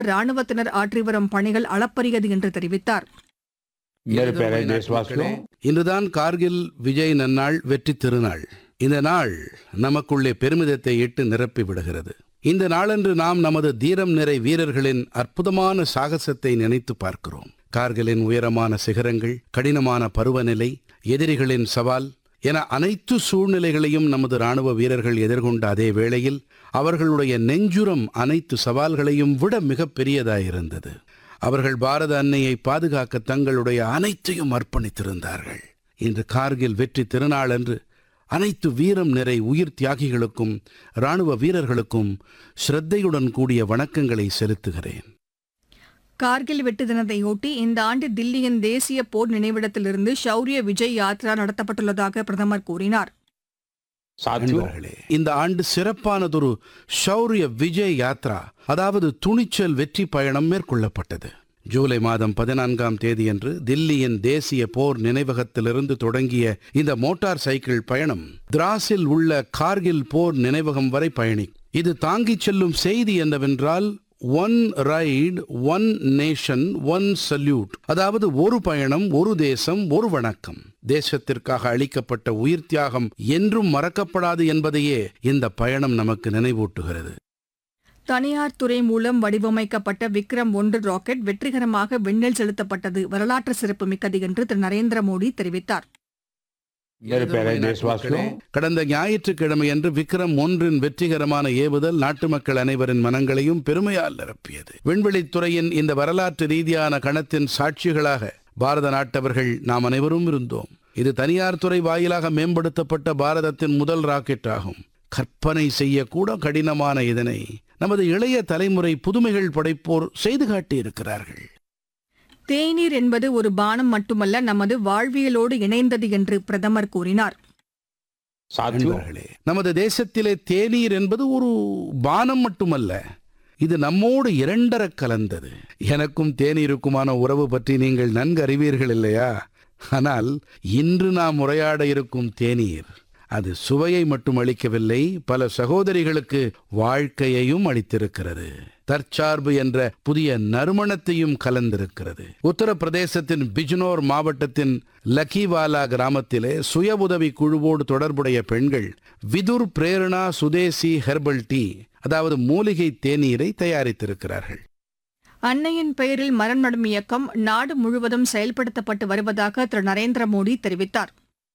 ராணுவத்தினர் ஆற்றி வரும் பணிகள் அளப்பரியது என்று தெரிவித்தார். मेरे प्यारे देशवासियों, இன்றுதான் கார்கில் விஜய் நன்னாள் வெற்றி திருநாள். இந்த நாள் நமக்குள்ளே பெருமிதத்தை இட்டு நிரப்பி விடுகிறது. இந்த நாளன்று நாம் நமது தீரம் நிறை வீரர்களின் அற்புதமான சாகசத்தை நினைத்து பார்க்கிறோம். கார்கிலின் உயரமான சிகரங்கள், கடினமான பருவநிலை, எதிரிகளின் சவால் என அனைத்து சூழ்நிலைகளையும் நமது ராணுவ வீரர்கள் எதிர்கொண்ட அதே வேளையில் அவர்களுடைய நெஞ்சுரம் அனைத்து சவால்களையும் விட மிகப் பெரியதாயிருந்தது. அவர்கள் பாரத அன்னையை பாதுகாக்க தங்களுடைய அனைத்தையும் அர்ப்பணித்திருந்தார்கள். இன்று கார்கில் வெற்றி திருநாளன்று அனைத்து வீரம் நிறை உயிர் தியாகிகளுக்கும் ராணுவ வீரர்களுக்கும் ஸ்ரத்தையுடன் கூடிய வணக்கங்களை செலுத்துகிறேன். கார்கில் வெற்றி தினத்தையொட்டி இந்த ஆண்டு தில்லியின் தேசிய போர் நினைவிடத்திலிருந்து ஷௌரிய விஜய் யாத்ரா நடத்தப்பட்டுள்ளதாக பிரதமர் கூறினார். साथियों, நண்பர்களே, இந்த ஆண்டு சிறப்பானதொரு ஷௌரிய விஜய் யாத்ரா, அதாவது துணிச்சல் வெற்றி பயணம் மேற்கொள்ளப்பட்டது. ஜூலை மாதம் 14ஆம் தேதியன்று தில்லியின் தேசிய போர் நினைவகத்திலிருந்து தொடங்கிய இந்த மோட்டார் சைக்கிள் பயணம் திராஸில் உள்ள கார்கில் போர் நினைவகம் வரை பயணிக்கும். இது தாங்கிச் செல்லும் செய்தி என்னவென்றால், one right one nation one salute, அதாவது ஒரு பயணம் ஒரு தேசம் ஒரு வணக்கம். தேசத்திற்காக அளிக்கப்பட்ட உயிர் தியாகம் என்றும் மறக்கப்படாது என்பதையே இந்த பயணம் நமக்கு நினைவூட்டுகிறது. தனியார் துறை மூலம் வடிவமைக்கப்பட்ட விக்ரம் 1 ராக்கெட் வெற்றிகரமாக விண்ணில் செலுத்தப்பட்டது வரலாற்று சிறப்புமிக்கது என்று திரு நரேந்திர மோடி தெரிவித்தார். मेरे प्यारे देशवासियों, கடந்த ஞாயிற்றுக்கிழமையன்று விக்ரம் 1 வெற்றிகரமான ஏவுதல் நாட்டு மக்கள் அனைவரின் மனங்களையும் பெருமையால் நிரப்பியது. விண்வெளித்துறையின் இந்த வரலாற்று ரீதியான கணத்தின் சாட்சிகளாக பாரத நாட்டவர்கள் நாம் அனைவரும் இருந்தோம். இது தனியார் துறை வாயிலாக மேம்படுத்தப்பட்ட பாரதத்தின் முதல் ராக்கெட் ஆகும். கற்பனை செய்யக்கூட கடினமான இதனை நமது இளைய தலைமுறை புதுமைகள் படைப்போர் செய்து காட்டியிருக்கிறார்கள். தேநீர் என்பது ஒரு பானம் மட்டுமல்ல, நமது வாழ்வியலோடு இணைந்தது என்று பிரதமர் கூறினார். साथियों, நண்பர்களே, நமது தேசத்திலே தேநீர் என்பது ஒரு பானம் மட்டுமல்ல, இது நம்மோடு இரண்டர கலந்தது. எனக்கும் தேநீருக்குமான உறவு பற்றி நீங்கள் நன்கு அறிவீர்கள் இல்லையா? ஆனால் இன்று நாம் உரையாட இருக்கும் தேநீர் அது சுவையை மட்டும் அளிக்கவில்லை, பல சகோதரிகளுக்கு வாழ்க்கையையும் அளித்திருக்கிறது. தற்சார்பு என்ற புதிய நறுமணத்தையும் கலந்திருக்கிறது. உத்தரப்பிரதேசத்தின் பிஜ்னோர் மாவட்டத்தின் லக்கிவாலா கிராமத்திலே சுய உதவி குழுவோடு தொடர்புடைய பெண்கள் விதுர் பிரேரணா சுதேசி ஹெர்பல் டீ, அதாவது மூலிகை தேநீரை தயாரித்திருக்கிறார்கள். அன்னையின் பெயரில் மரம் நடும் இயக்கம் நாடு முழுவதும் செயல்படுத்தப்பட்டு வருவதாக திரு நரேந்திர மோடி தெரிவித்தார்.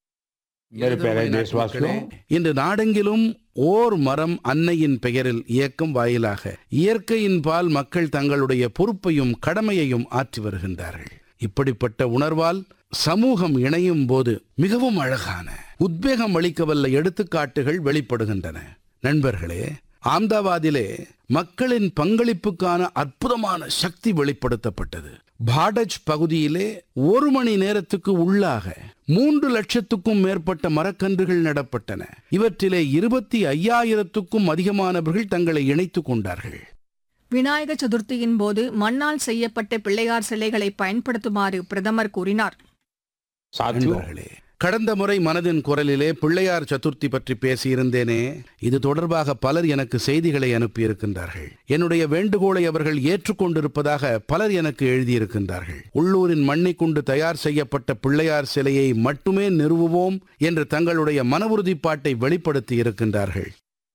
मेरे प्यारे देशवासियों, இன்று நாடெங்கிலும் ஓர் மரம் அன்னையின் பெயரில் இயக்கம் வாயிலாக இயற்கையின் பால் மக்கள் தங்களுடைய பொறுப்பையும் கடமையையும் ஆற்றி வருகின்றார்கள். இப்படிப்பட்ட உணர்வால் சமூகம் இணையும் போது மிகவும் அழகான உத்வேகம் அளிக்கவல்ல எடுத்துக்காட்டுகள் வெளிப்படுகின்றன. நண்பர்களே, ஆம்தாவாதிலே மக்களின் பங்களிப்புக்கான அற்புதமான சக்தி வெளிப்படுத்தப்பட்டது. பாடஜ் பகுதியிலே 1 மணி நேரத்துக்கு உள்ளாக 3 லட்சத்துக்கும் மேற்பட்ட மரக்கன்றுகள் நடப்பட்டன. இவற்றிலே 25,000க்கும் அதிகமானவர்கள் தங்களை இணைத்துக் கொண்டார்கள். விநாயக சதுர்த்தியின் போது மண்ணால் செய்யப்பட்ட பிள்ளையார் சிலைகளை பயன்படுத்துமாறு பிரதமர் கூறினார். साथियों, நண்பர்களே, கடந்த முறை மனதின் குரலிலே பிள்ளையார் சதுர்த்தி பற்றி பேசியிருந்தேனே, இது தொடர்பாக பலர் எனக்கு செய்திகளை அனுப்பியிருக்கின்றார்கள். என்னுடைய வேண்டுகோளை அவர்கள் ஏற்றுக்கொண்டிருப்பதாக பலர் எனக்கு எழுதியிருக்கின்றார்கள். உள்ளூரின் மண்ணை கொண்டு தயார் செய்யப்பட்ட பிள்ளையார் சிலையை மட்டுமே நிறுவுவோம் என்று தங்களுடைய மன உறுதிப்பாட்டை வெளிப்படுத்தி இருக்கின்றார்கள்.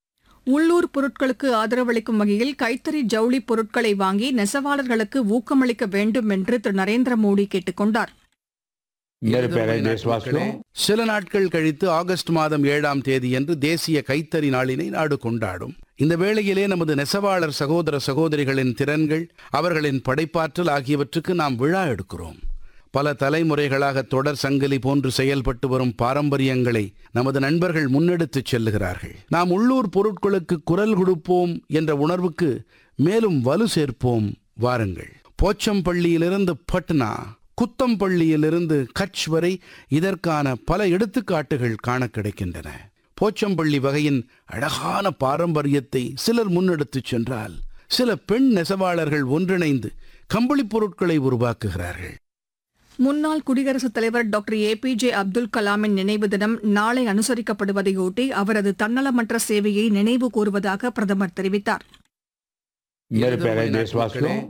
உள்ளூர் பொருட்களுக்கு ஆதரவளிக்கும் வகையில் கைத்தறி ஜவுளி பொருட்களை வாங்கி நெசவாளர்களுக்கு ஊக்கமளிக்க வேண்டும் என்று திரு நரேந்திர மோடி கேட்டுக் கொண்டார். मेरे प्यारे देशवासियों, சில நாட்கள் கழித்து ஆகஸ்ட் மாதம் 7ஆம் தேதியன்று தேசிய கைத்தறி நாளினை நாடு கொண்டாடும். இந்த வேளையிலே நமது நெசவாளர் சகோதர சகோதரிகளின் திறன்கள், அவர்களின் படைப்பாற்றல் ஆகியவற்றுக்கு நாம் விழா எடுக்கிறோம். பல தலைமுறைகளாக தொடர் சங்கிலி போன்று செயல்பட்டு வரும் பாரம்பரியங்களை நமது நண்பர்கள் முன்னெடுத்துச் செல்லுகிறார்கள். நாம் உள்ளூர் பொருட்களுக்கு குரல் கொடுப்போம் என்ற உணர்வுக்கு மேலும் வலு சேர்ப்போம். வாருங்கள், போச்சம்பள்ளியிலிருந்து பட்னா, குத்தம்பள்ளியிலிருந்து கட்ச் வரை இதற்கான பல எடுத்துக்காட்டுகள் காண கிடைக்கின்றன. போச்சம்பள்ளி வகையின் அழகான பாரம்பரியத்தை சிலர் முன்னெடுத்துச் சென்றால், சில பெண் நெசவாளர்கள் ஒன்றிணைந்து கம்பளிப் பொருட்களை உருவாக்குகிறார்கள். முன்னாள் குடியரசுத் தலைவர் டாக்டர் APJ அப்துல் கலாமின் நினைவு தினம் நாளை அனுசரிக்கப்படுவதையொட்டி அவரது தன்னலமற்ற சேவையை நினைவு கூறுவதாக பிரதமர் தெரிவித்தார். मेरे प्यारे देशवासियों,